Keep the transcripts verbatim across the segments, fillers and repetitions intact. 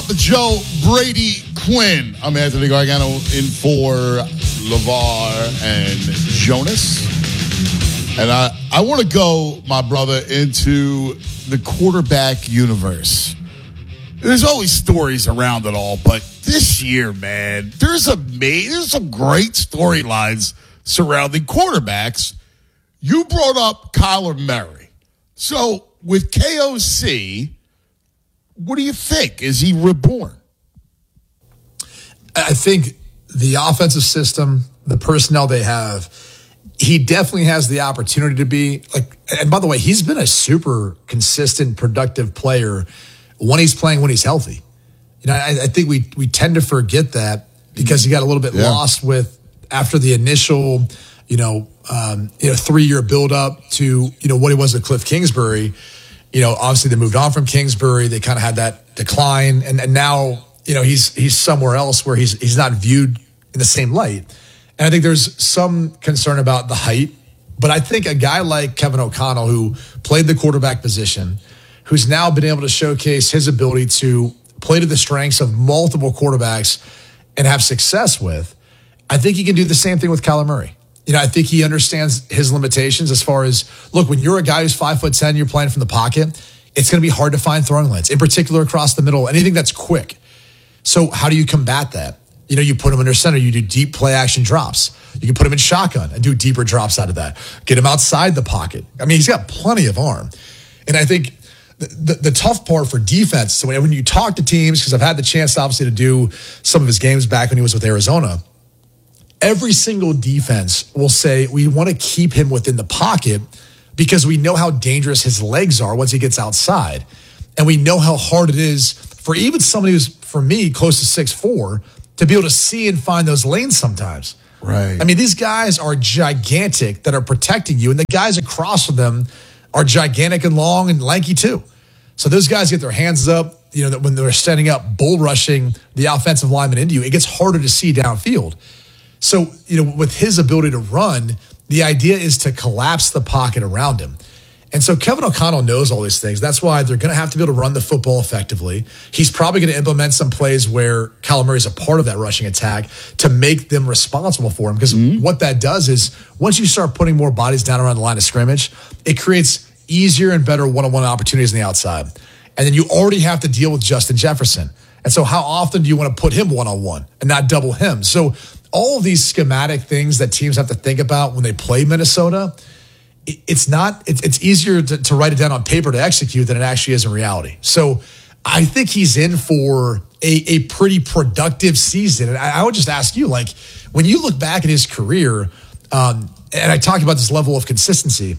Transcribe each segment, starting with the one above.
up with Joe Brady Quinn? I'm Anthony Gargano in for LeVar and Jonas. And I, I want to go, my brother, into the quarterback universe. There's always stories around it all, but this year, man, there's a there's some great storylines surrounding quarterbacks. You brought up Kyler Murray. So with K O C, what do you think? Is he reborn? I think the offensive system, the personnel they have, he definitely has the opportunity to be like, and by the way, he's been a super consistent, productive player when he's playing, when he's healthy. You know, I, I think we we tend to forget that because he got a little bit yeah. lost with after the initial, you know, um, you know, three year build up to, you know, what he was at Cliff Kingsbury. You know, obviously they moved on from Kingsbury. They kind of had that decline, and and now, you know, he's he's somewhere else where he's he's not viewed in the same light. And I think there's some concern about the height, but I think a guy like Kevin O'Connell, who played the quarterback position, who's now been able to showcase his ability to play to the strengths of multiple quarterbacks and have success with, I think he can do the same thing with Kyler Murray. You know, I think he understands his limitations as far as, look, when you're a guy who's five foot ten, you're playing from the pocket, it's going to be hard to find throwing lanes, in particular across the middle, anything that's quick. So how do you combat that? You know, you put him under center, you do deep play action drops. You can put him in shotgun and do deeper drops out of that. Get him outside the pocket. I mean, he's got plenty of arm. And I think the, the, the tough part for defense, so when, when you talk to teams, because I've had the chance, obviously, to do some of his games back when he was with Arizona, every single defense will say, we want to keep him within the pocket because we know how dangerous his legs are once he gets outside. And we know how hard it is for even somebody who's, for me, close to six foot four, to be able to see and find those lanes sometimes. Right. I mean, these guys are gigantic that are protecting you, and the guys across from them are gigantic and long and lanky too. So those guys get their hands up, you know, that when they're standing up, bull rushing the offensive lineman into you, it gets harder to see downfield. So, you know, with his ability to run, the idea is to collapse the pocket around him. And so Kevin O'Connell knows all these things. That's why they're going to have to be able to run the football effectively. He's probably going to implement some plays where Kyler Murray is a part of that rushing attack to make them responsible for him. Because mm-hmm. what that does is once you start putting more bodies down around the line of scrimmage, it creates easier and better one-on-one opportunities on the outside. And then you already have to deal with Justin Jefferson. And so how often do you want to put him one-on-one and not double him? So all of these schematic things that teams have to think about when they play Minnesota, it's not, it's, it's easier to, to write it down on paper to execute than it actually is in reality. So I think he's in for a, a pretty productive season. And I, I would just ask you, like, when you look back at his career, um, and I talk about this level of consistency,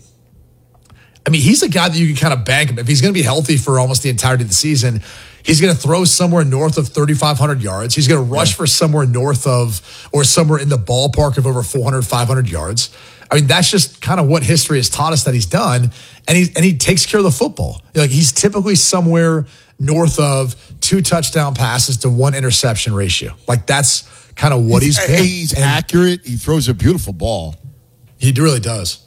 I mean, he's a guy that you can kind of bank him. If he's going to be healthy for almost the entirety of the season, he's going to throw somewhere north of thirty-five hundred yards. He's going to rush yeah. for somewhere north of, or somewhere in the ballpark of over four hundred, five hundred yards. I mean, that's just kind of what history has taught us that he's done. And he, and he takes care of the football. Like, he's typically somewhere north of two touchdown passes to one interception ratio. Like, that's kind of what he's, he's been. He's and accurate. He throws a beautiful ball. He really does.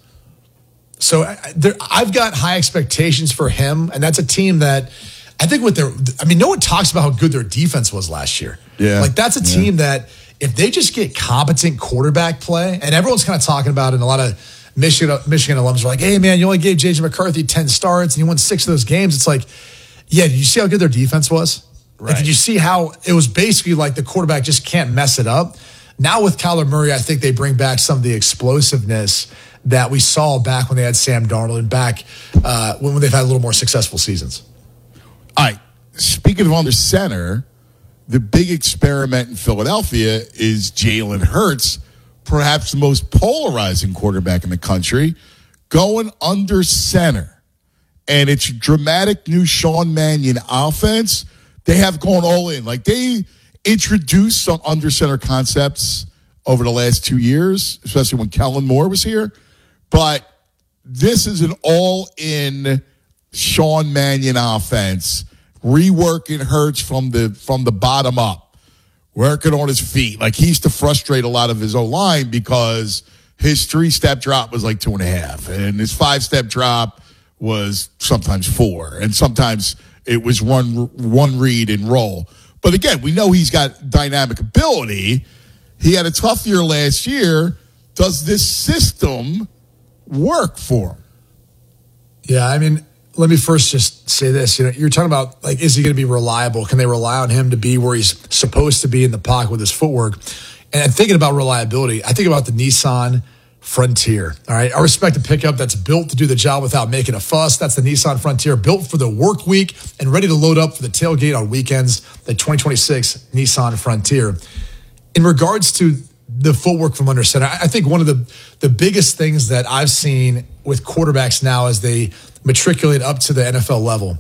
So I, there, I've got high expectations for him. And that's a team that I think with their, I mean, no one talks about how good their defense was last year. Yeah. Like, that's a yeah. team that, if they just get competent quarterback play, and everyone's kind of talking about it, and a lot of Michigan Michigan alums are like, hey, man, you only gave J J McCarthy ten starts, and you won six of those games. It's like, yeah, did you see how good their defense was? Right. Like, did you see how it was basically like the quarterback just can't mess it up? Now with Kyler Murray, I think they bring back some of the explosiveness that we saw back when they had Sam Darnold and back uh, when they've had a little more successful seasons. All right, speaking of under center, the big experiment in Philadelphia is Jalen Hurts, perhaps the most polarizing quarterback in the country, going under center. And it's dramatic new Sean Mannion offense. They have gone all in. Like, they introduced some under center concepts over the last two years, especially when Kellen Moore was here. But this is an all-in Sean Mannion offense, reworking Hurts from the from the bottom up, working on his feet. Like, he used to frustrate a lot of his O-line because his three-step drop was like two and a half, and his five-step drop was sometimes four, and sometimes it was one one read and roll. But again, we know he's got dynamic ability. He had a tough year last year. Does this system work for him? Yeah, I mean, let me first just say this. You know, you're talking about, like, is he going to be reliable? Can they rely on him to be where he's supposed to be in the pocket with his footwork? And thinking about reliability, I think about the Nissan Frontier. All right, I respect a pickup that's built to do the job without making a fuss. That's the Nissan Frontier, built for the work week and ready to load up for the tailgate on weekends. The twenty twenty-six Nissan Frontier. In regards to the footwork from under center, I think one of the, the biggest things that I've seen with quarterbacks now as they matriculate up to the N F L level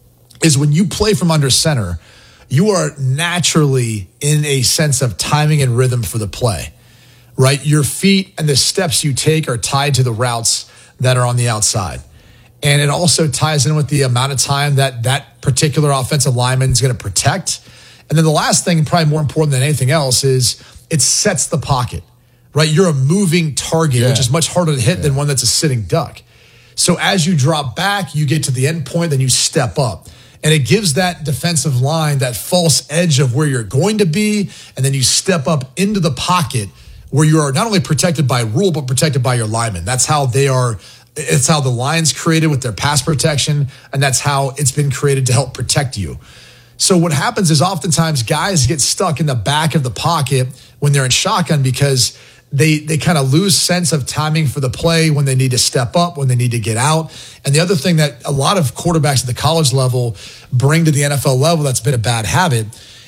is when you play from under center, you are naturally in a sense of timing and rhythm for the play, right? Your feet and the steps you take are tied to the routes that are on the outside. And it also ties in with the amount of time that that particular offensive lineman is going to protect. And then the last thing, and probably more important than anything else, is it sets the pocket, right? You're a moving target, yeah. which is much harder to hit yeah. than one that's a sitting duck. So as you drop back, you get to the end point, then you step up. And it gives that defensive line that false edge of where you're going to be, and then you step up into the pocket where you are not only protected by rule, but protected by your linemen. That's how they are, it's how the line's created with their pass protection, and that's how it's been created to help protect you. So what happens is oftentimes guys get stuck in the back of the pocket when they're in shotgun because they they kind of lose sense of timing for the play when they need to step up, when they need to get out. And the other thing that a lot of quarterbacks at the college level bring to the N F L level that's been a bad habit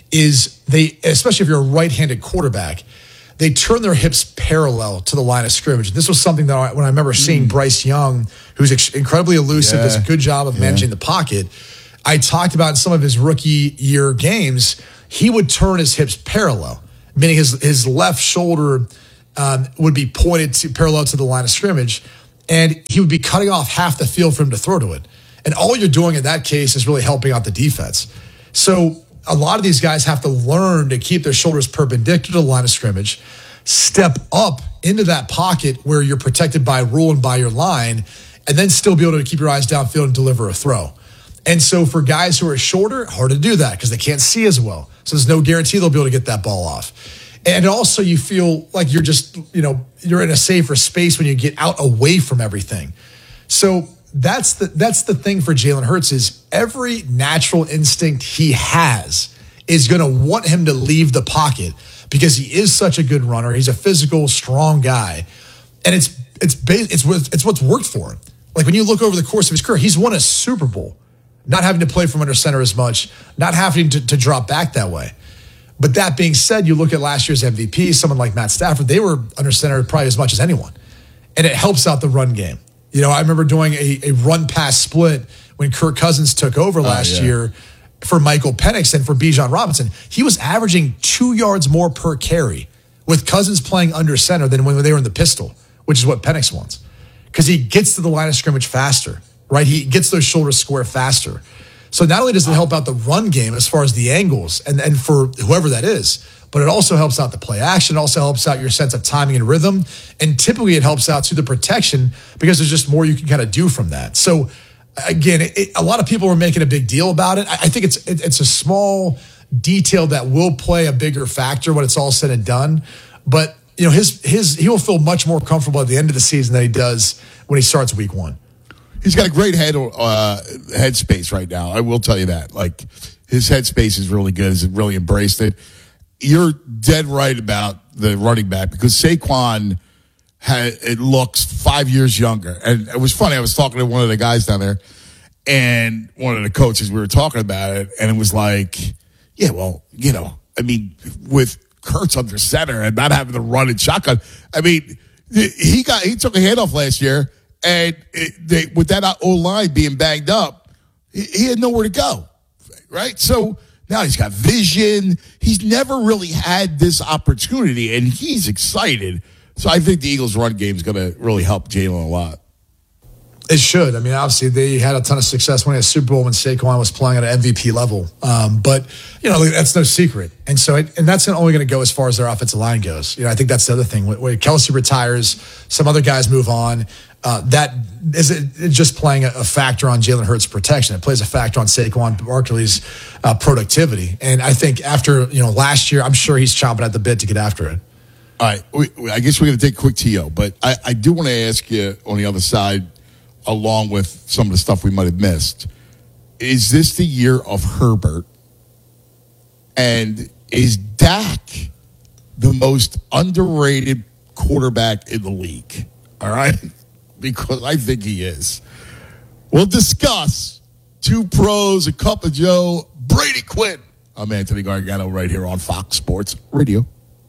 is they, especially if you're a right-handed quarterback, they turn their hips parallel to the line of scrimmage. This was something that I, when I remember seeing mm. Bryce Young, who's ex- incredibly elusive, yeah. does a good job of yeah. managing the pocket. I talked about in some of his rookie year games, he would turn his hips parallel, meaning his, his left shoulder um, would be pointed to parallel to the line of scrimmage, and he would be cutting off half the field for him to throw to it. And all you're doing in that case is really helping out the defense. So a lot of these guys have to learn to keep their shoulders perpendicular to the line of scrimmage, step up into that pocket where you're protected by rule and by your line, and then still be able to keep your eyes downfield and deliver a throw. And so for guys who are shorter, hard to do that because they can't see as well. So there's no guarantee they'll be able to get that ball off. And also you feel like you're just, you know, you're in a safer space when you get out away from everything. So that's the that's the thing for Jalen Hurts is every natural instinct he has is going to want him to leave the pocket because he is such a good runner. He's a physical, strong guy. And it's it's it's it's what's worked for him. Like when you look over the course of his career, he's won a Super Bowl. Not having to play from under center as much, not having to, to drop back that way. But that being said, you look at last year's M V P, someone like Matt Stafford, they were under center probably as much as anyone. And it helps out the run game. You know, I remember doing a, a run-pass split when Kirk Cousins took over last oh, yeah. year for Michael Penix and for Bijan Robinson. He was averaging two yards more per carry with Cousins playing under center than when they were in the pistol, which is what Penix wants. Because he gets to the line of scrimmage faster. Right, he gets those shoulders square faster. So not only does it help out the run game as far as the angles and, and for whoever that is, but it also helps out the play action, also helps out your sense of timing and rhythm. And typically it helps out to the protection because there's just more you can kind of do from that. So again, it, it, a lot of people were making a big deal about it. I, I think it's it, it's a small detail that will play a bigger factor when it's all said and done. But you know, his his he will feel much more comfortable at the end of the season than he does when he starts week one. He's got a great head uh, headspace right now. I will tell you that. Like his headspace is really good. He's really embraced it. You're dead right about the running back because Saquon had, it looks five years younger. And it was funny. I was talking to one of the guys down there and one of the coaches. We were talking about it, and it was like, yeah, well, you know, I mean, with Kurtz under center and not having to run in shotgun, I mean, he got he took a handoff last year. And it, they, with that O-line being banged up, he, he had nowhere to go, right? So now he's got vision. He's never really had this opportunity, and he's excited. So I think the Eagles' run game is going to really help Jalen a lot. It should. I mean, obviously, they had a ton of success winning a Super Bowl when Saquon was playing at an M V P level. Um, but, you know, that's no secret. And so, it, and that's only going to go as far as their offensive line goes. You know, I think that's the other thing. When, when Kelsey retires, some other guys move on. uh, that isn't just playing a, a factor on Jalen Hurts' protection. It plays a factor on Saquon Barkley's uh, productivity. And I think after, you know, last year, I'm sure he's chomping at the bit to get after it. All right. We, we, I guess we're going to take a quick T O, but I, I do want to ask you on the other side, along with some of the stuff we might have missed, is this the year of Herbert? And is Dak the most underrated quarterback in the league? All right? Because I think he is. We'll discuss two pros, a cup of Joe, Brady Quinn. I'm Anthony Gargano right here on Fox Sports Radio.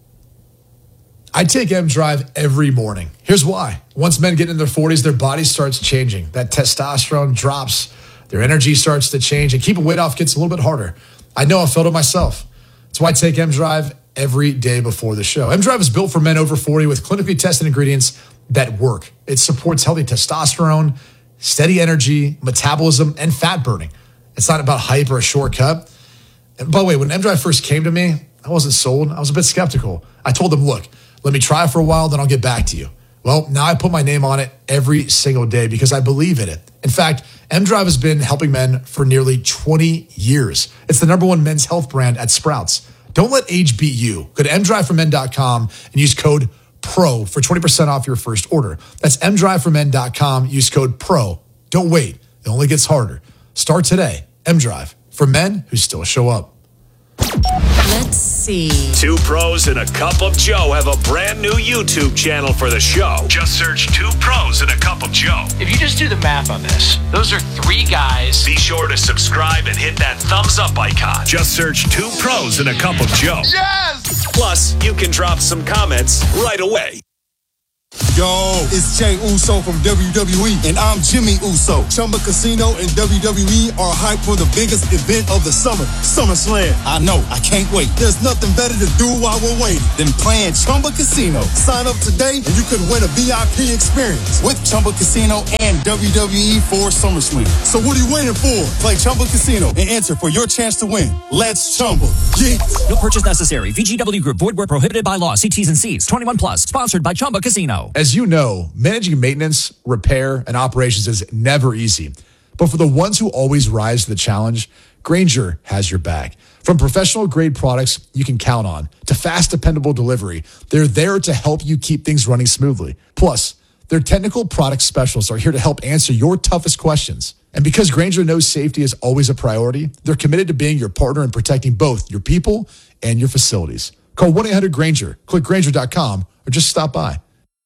I take M Drive every morning. Here's why. Once men get in their forties, their body starts changing. That testosterone drops. Their energy starts to change. And keeping weight off gets a little bit harder. I know I felt it myself. That's why I take M Drive every day before the show. M Drive is built for men over forty with clinically tested ingredients that work. It supports healthy testosterone, steady energy, metabolism, and fat burning. It's not about hype or a shortcut. And by the way, when M Drive first came to me, I wasn't sold. I was a bit skeptical. I told them, look, let me try it for a while, then I'll get back to you. Well, now I put my name on it every single day because I believe in it. In fact, M Drive has been helping men for nearly twenty years. It's the number one men's health brand at Sprouts. Don't let age beat you. Go to m drive for men dot com and use code PRO for twenty percent off your first order. That's m drive for men dot com. Use code PRO. Don't wait. It only gets harder. Start today. M-Drive, for men who still show up. Let's see. Two Pros and a Cup of Joe have a brand new YouTube channel for the show. Just search Two Pros and a Cup of Joe. If you just do the math on this, those are three guys. Be sure to subscribe and hit that thumbs up icon. Just search Two Pros and a Cup of Joe. Yes! Plus, you can drop some comments right away. Yo, it's Jay Uso from W W E, and I'm Jimmy Uso. Chumba Casino and W W E are hyped for the biggest event of the summer, SummerSlam. I know, I can't wait. There's nothing better to do while we're waiting than playing Chumba Casino. Sign up today, and you could win a V I P experience with Chumba Casino and W W E for SummerSlam. So what are you waiting for? Play Chumba Casino and enter for your chance to win. Let's Chumba. Yeah. No purchase necessary. V G W Group. Void where prohibited by law. See T's and C's. twenty-one plus. Sponsored by Chumba Casino. As you know, managing maintenance, repair, and operations is never easy. But for the ones who always rise to the challenge, Grainger has your back. From professional-grade products you can count on to fast, dependable delivery, they're there to help you keep things running smoothly. Plus, their technical product specialists are here to help answer your toughest questions. And because Grainger knows safety is always a priority, they're committed to being your partner in protecting both your people and your facilities. Call one eight hundred Grainger, click Grainger dot com, or just stop by.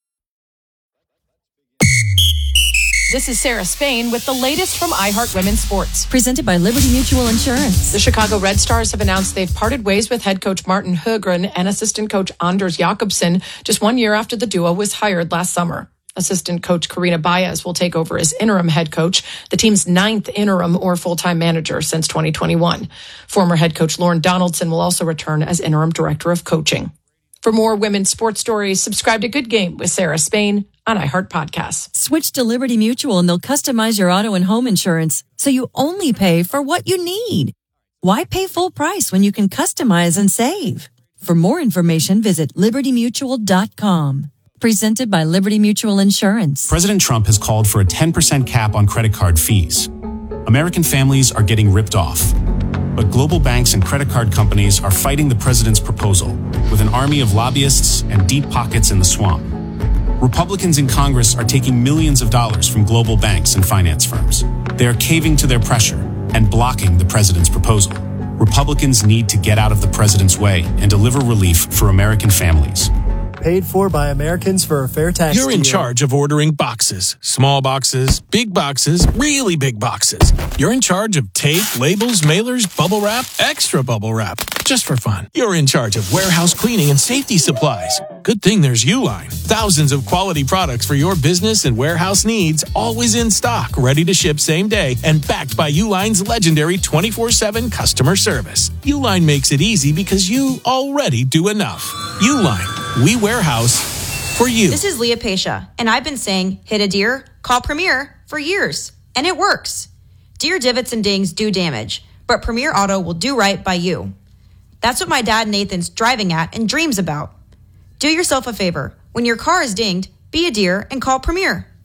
This is Sarah Spain with the latest from iHeart Women's Sports. Presented by Liberty Mutual Insurance. The Chicago Red Stars have announced they've parted ways with head coach Martin Högren and assistant coach Anders Jakobsen just one year after the duo was hired last summer. Assistant coach Karina Baez will take over as interim head coach, the team's ninth interim or full-time manager since twenty twenty-one. Former head coach Lauren Donaldson will also return as interim director of coaching. For more women's sports stories, subscribe to Good Game with Sarah Spain on iHeart Podcasts. Switch to Liberty Mutual and they'll customize your auto and home insurance so you only pay for what you need. Why pay full price when you can customize and save? For more information, visit liberty mutual dot com. Presented by Liberty Mutual Insurance. President Trump has called for a ten percent cap on credit card fees. American families are getting ripped off. But global banks and credit card companies are fighting the president's proposal with an army of lobbyists and deep pockets in the swamp. Republicans in Congress are taking millions of dollars from global banks and finance firms. They are caving to their pressure and blocking the president's proposal. Republicans need to get out of the president's way and deliver relief for American families. Paid for by Americans for a fair tax You're in deal. charge of ordering boxes. Small boxes, big boxes, really big boxes. You're in charge of tape, labels, mailers, bubble wrap, extra bubble wrap. Just for fun. You're in charge of warehouse cleaning and safety supplies. Good thing there's Uline. Thousands of quality products for your business and warehouse needs, always in stock, ready to ship same day, and backed by Uline's legendary twenty-four seven customer service. Uline makes it easy because you already do enough. Uline. We warehouse for you. This is Leah Pasha, and I've been saying, hit a deer, call Premier for years. And it works. Deer divots and dings do damage, but Premier Auto will do right by you. That's what my dad Nathan's driving at and dreams about. Do yourself a favor. When your car is dinged, be a deer and call Premier.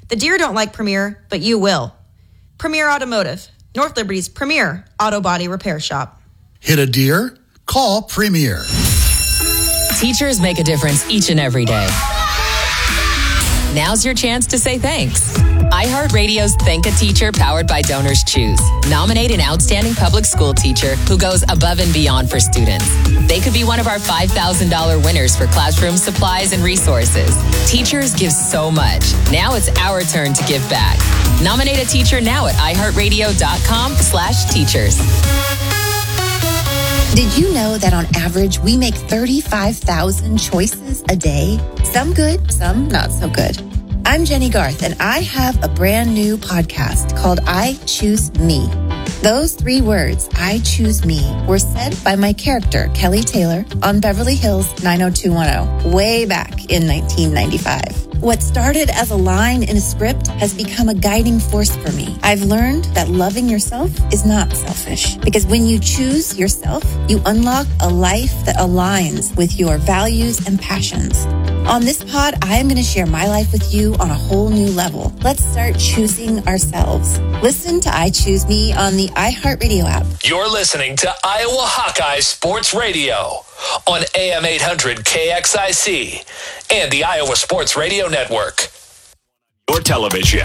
The deer don't like Premier, but you will. Premier Automotive, North Liberty's premier auto body repair shop. Hit a deer? Call Premier. Teachers make a difference each and every day. Now's your chance to say thanks. iHeartRadio's Thank a Teacher powered by Donors Choose. Nominate an outstanding public school teacher who goes above and beyond for students. They could be one of our five thousand dollars winners for classroom supplies and resources. Teachers give so much. Now it's our turn to give back. Nominate a teacher now at iHeartRadio.com slash teachers. Did you know that on average, we make thirty-five thousand choices a day? Some good, some not so good. I'm Jenny Garth, and I have a brand new podcast called I Choose Me. Those three words, I choose me, were said by my character, Kelly Taylor, on Beverly Hills nine oh two one oh, way back in nineteen ninety-five. What started as a line in a script has become a guiding force for me. I've learned that loving yourself is not selfish, because when you choose yourself, you unlock a life that aligns with your values and passions. On this pod, I am going to share my life with you on a whole new level. Let's start choosing ourselves. Listen to I Choose Me on the iHeartRadio app. You're listening to Iowa Hawkeye Sports Radio on A M eight hundred K X I C and the Iowa Sports Radio Network. Your television.